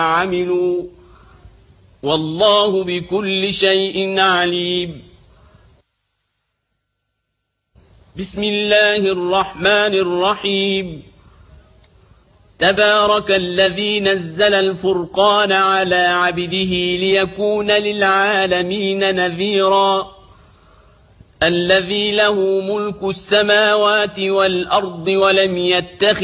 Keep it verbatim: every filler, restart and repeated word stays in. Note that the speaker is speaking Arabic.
عملوا والله بكل شيء عليم. بسم الله الرحمن الرحيم. تبارك الذي نزل الفرقان على عبده ليكون للعالمين نذيرا. الذي له ملك السماوات والأرض ولم يتخذ